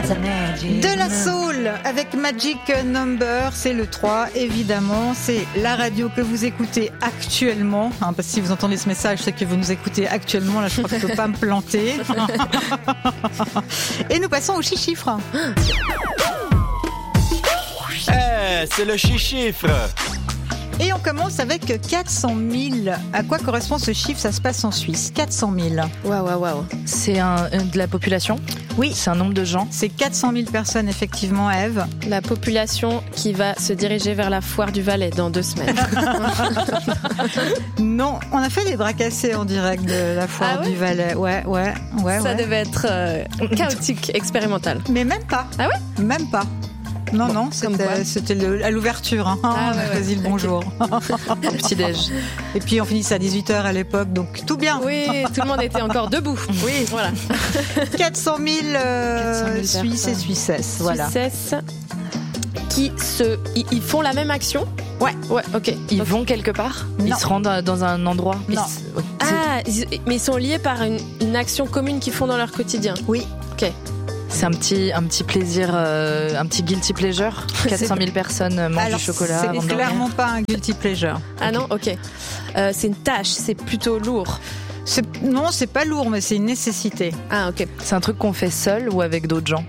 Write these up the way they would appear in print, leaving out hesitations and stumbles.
De la soul avec Magic Number, c'est le 3, évidemment. C'est la radio que vous écoutez actuellement. Parce que si vous entendez ce message, c'est que vous nous écoutez actuellement. Là, je crois que je ne peux pas me planter. Et nous passons au chiffre. C'est le chiffre. Et on commence avec 400 000. À quoi correspond ce chiffre? Ça se passe en Suisse. 400 000. Waouh. C'est de la population? Oui. C'est un nombre de gens? C'est 400 000 personnes, effectivement, Ève. La population qui va se diriger vers la foire du Valais dans 2 semaines. Non, on a fait des bras cassés en direct de la foire du Valais. Ouais. Ça devait être chaotique, expérimental. Mais même pas. Ah ouais? Même pas. Non, c'était à l'ouverture. Vas-y, le bonjour. Au petit-déj. Et puis on finissait à 18h à l'époque, donc tout bien. Oui, tout le monde était encore debout. Oui, voilà. 400 000 Suisses et Suissesses. Voilà. Suissesses qui ils font la même action? Ouais, ok. Ils vont quelque part? Non. Ils se rendent dans un endroit? Non. Mais ils sont liés par une action commune qu'ils font dans leur quotidien? Oui. Ok. C'est un petit plaisir, un petit guilty pleasure. 400 000 personnes mangent du chocolat. C'est clairement pas un guilty pleasure. Ah non, ok. C'est une tâche, c'est plutôt lourd. Non, c'est pas lourd, mais c'est une nécessité. Ah ok. C'est un truc qu'on fait seul ou avec d'autres gens?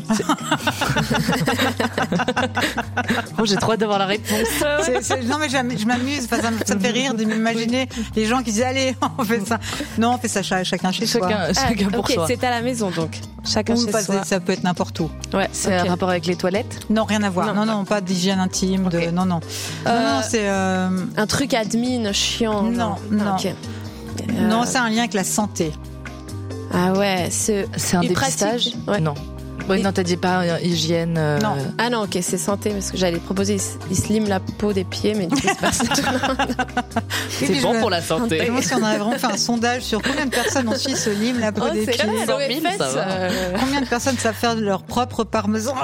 J'ai trop hâte d'avoir la réponse. Non mais je m'amuse, ça me fait rire de m'imaginer les gens qui disent allez on fait ça. Non, on fait ça chacun chez soi. Chacun pour soi. C'est à la maison donc. Chacun chez soi. Ça peut être n'importe où. Ouais. C'est un rapport avec les toilettes? Non, rien à voir. Non, pas d'hygiène intime. Okay. Non, c'est un truc admin chiant. Non. Okay. Non, c'est un lien avec la santé. Ah ouais, c'est un dépistage? Ouais. Non. Oui, non, t'as dit pas hygiène. Non. Ah non, ok, c'est santé, parce que j'allais te proposer, ils se liment la peau des pieds, mais du coup, c'est pas ça. C'est bon pour la santé. Moi, si on avait vraiment fait un sondage sur combien de personnes en Suisse se liment la peau des pieds. Combien de personnes savent faire de leur propre parmesan?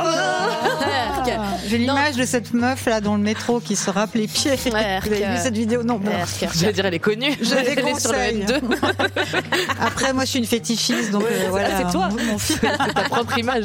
J'ai l'image de cette meuf là dans le métro qui se râpe les pieds. Vous avez vu cette vidéo? Non, bon. Je vais dire, elle est connue. Je déconseille. Sur le N2. Après, moi, je suis une fétichiste, donc voilà. C'est toi. Mon fils, c'est ta propre image.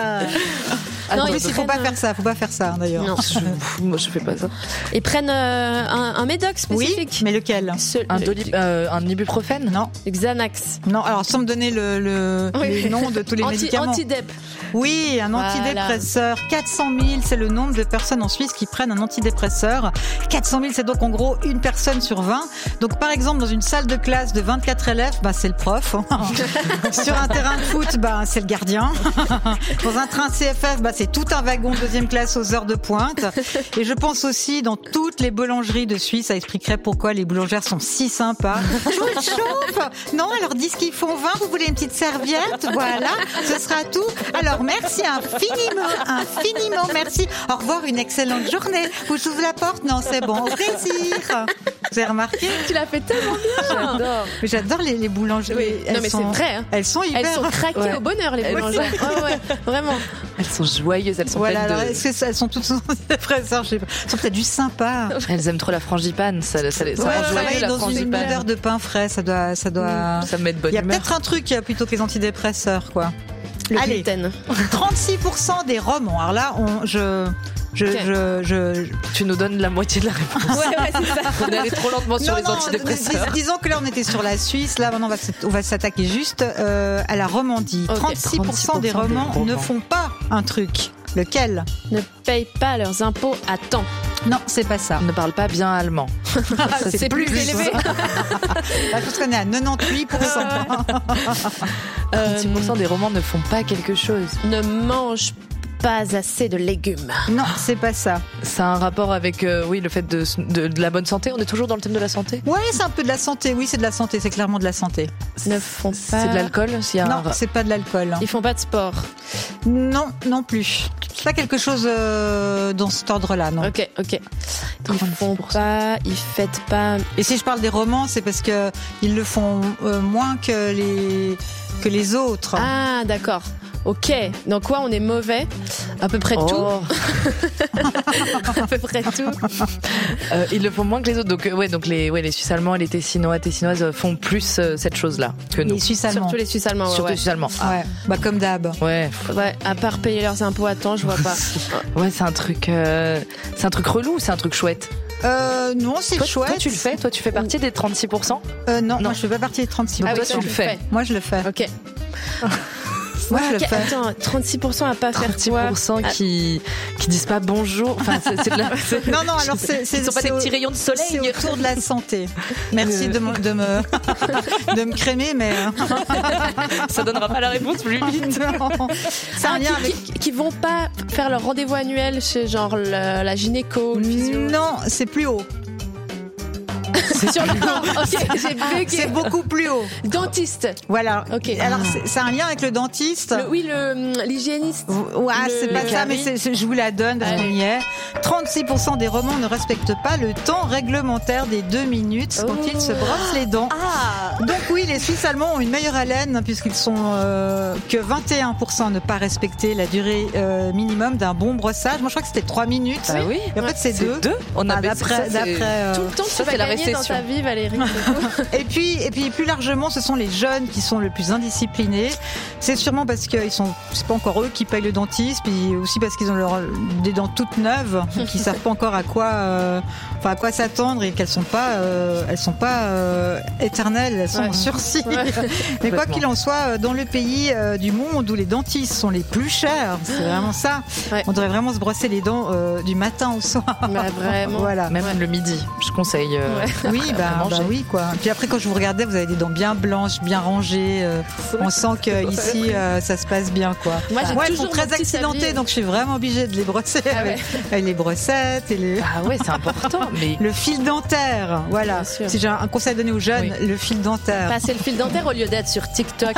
Non, il faut pas faire ça d'ailleurs. Non, moi je fais pas ça. Ils prennent un médoc spécifique. Oui, mais lequel? Un ibuprofène? Non. Xanax. Non, alors sans me donner les noms de tous les médicaments. Antidep. Oui, un antidépresseur. 400 000, c'est le nombre de personnes en Suisse qui prennent un antidépresseur. 400 000, c'est donc en gros une personne sur 20. Donc par exemple, dans une salle de classe de 24 élèves, c'est le prof. Sur un terrain de foot, c'est le gardien. Dans un train CFF, c'est tout un wagon de 2e classe aux heures de pointe. Et je pense aussi dans toutes les boulangeries de Suisse, ça expliquerait pourquoi les boulangères sont si sympas. Je vous le chauffe. Non, alors disent qu'ils font 20, vous voulez une petite serviette? Voilà, ce sera tout. Alors merci infiniment, merci. Au revoir, une excellente journée. Vous ouvrez la porte? Non, c'est bon, au plaisir. Vous avez remarqué? Tu l'as fait tellement bien. J'adore les boulangeries. Oui. Non mais c'est vrai. Hein. Elles sont craquées au bonheur, les boulangères. Ouais, vraiment. Elles sont joyeuses, elles sont pleines de... Est-ce qu'elles sont toutes fraises? Je sais pas. Elles sont peut-être du sympa. Elles aiment trop la frangipane, ça rend joyeux la dans frangipane. Une odeur de pain frais, ça doit. Ça me met de bonne humeur. Il y a peut-être un truc plutôt que les antidépresseurs, quoi. Le gluten. 36% des romans. Alors là, Tu nous donnes la moitié de la réponse. Ouais, c'est ça. On est allé trop lentement sur les antidépresseurs. Disons que là, on était sur la Suisse. Là, maintenant, on va s'attaquer juste à la Romandie. Okay. 36% des romans ne font pas un truc. Lequel? Ne payent pas leurs impôts à temps. Non, c'est pas ça. Ne parle pas bien allemand. C'est plus élevé. Là, je connais à 98%. 36% des romans ne font pas quelque chose. Ne mangent pas assez de légumes. Non, c'est pas ça. Ça a un rapport avec le fait de la bonne santé. On est toujours dans le thème de la santé? Oui, c'est un peu de la santé. Oui, c'est de la santé. C'est clairement de la santé. Ne font pas... C'est de l'alcool? Non, c'est pas de l'alcool. Ils font pas de sport? Non, non plus. C'est pas quelque chose dans cet ordre-là, non. Ok. Ils font pas, ils fêtent pas... Et si je parle des romans, c'est parce que ils le font moins que les autres. Ah, d'accord. Ok. Dans quoi on est mauvais? À peu près tout. À peu près tout. Ils le font moins que les autres. Donc les Suisses allemands et les Tessinoises font plus cette chose-là que nous. Les Suisses allemands. Surtout les Suisses allemands. Surtout les Suisses allemands. Ouais. Bah comme d'hab. Ouais. Ouais. À part payer leurs impôts à temps, je vois pas. Ouais, c'est un truc relou ou c'est un truc chouette? Non, c'est chouette. Toi, tu le fais? Toi, tu fais partie des 36%? Non, moi je fais pas partie des 36%. Ah oui, toi, tu le fais. Moi je le fais. Ok. Moi je le fais. Attends, 36% à pas faire quoi? 36% qui disent pas bonjour. Enfin, c'est de la. Non, alors c'est Ils sont pas des petits rayons de soleil. C'est autour de la santé. Merci de me crémer, mais ça donnera pas la réponse plus vite. C'est un lien avec qui vont pas faire leur rendez-vous annuel chez genre la gynéco ou le physio. Non, c'est plus haut. C'est sur le plan. Ok, j'ai bugué. C'est beaucoup plus haut. Dentiste. Voilà. Ok. Alors c'est un lien avec le dentiste. L'hygiéniste. Ouais, c'est pas ça, mais je vous la donne parce qu'on y est. 36% des romans ne respectent pas le temps réglementaire des 2 minutes quand ils se brossent les dents. Donc oui, les Suisses allemands ont une meilleure haleine puisqu'ils sont que 21% ne pas respecter la durée minimum d'un bon brossage. Moi, je crois que c'était 3 minutes. Ah oui. Et en fait, c'est 2. On a d'après tout le temps que tu vas gagner dans ta vie, Valérie. Et puis plus largement, ce sont les jeunes qui sont le plus indisciplinés. C'est sûrement parce qu'ils sont, c'est pas encore eux qui payent le dentiste, puis aussi parce qu'ils ont des dents toutes neuves, qui savent pas encore à quoi s'attendre et qu'elles sont pas éternelles, elles sont en sursis. Ouais. Mais quoi qu'il en soit, dans le pays du monde où les dentistes sont les plus chers, c'est vraiment ça. Ouais. On devrait vraiment se brosser les dents du matin au soir. Bah, vraiment. Voilà. Même le midi, je conseille. Oui, oui, quoi. Puis après, quand je vous regardais, vous avez des dents bien blanches, bien rangées. On sent que ici, ça se passe bien, quoi. Moi, elles sont très accidentées, donc je suis vraiment obligée de les brosser avec les brossettes et les. Ah ouais, c'est important. Mais le fil dentaire, voilà. Si j'ai un conseil à donner aux jeunes, le fil dentaire. Passer le fil dentaire au lieu d'être sur TikTok.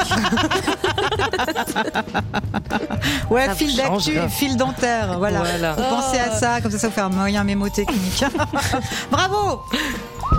Ouais, ça fil d'actu, fil dentaire, voilà. Pensez à ça, comme ça vous fait un moyen mémotechnique. Bravo.